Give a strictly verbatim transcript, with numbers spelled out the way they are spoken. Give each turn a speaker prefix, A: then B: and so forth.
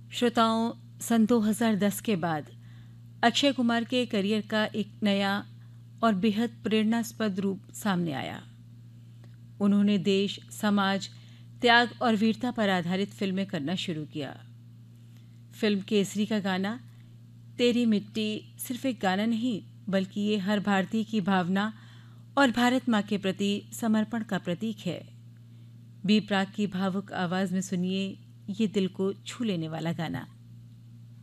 A: श्रोताओं, सन दो हज़ार दस के बाद अक्षय कुमार के करियर का एक नया और बेहद प्रेरणास्पद रूप सामने आया। उन्होंने देश, समाज, त्याग और वीरता पर आधारित फिल्में करना शुरू किया। फिल्म केसरी का गाना तेरी मिट्टी सिर्फ एक गाना नहीं, बल्कि ये हर भारतीय की भावना और भारत माँ के प्रति समर्पण का प्रतीक है। बी प्राक की भावुक आवाज़ में सुनिए ये दिल को छू लेने वाला गाना।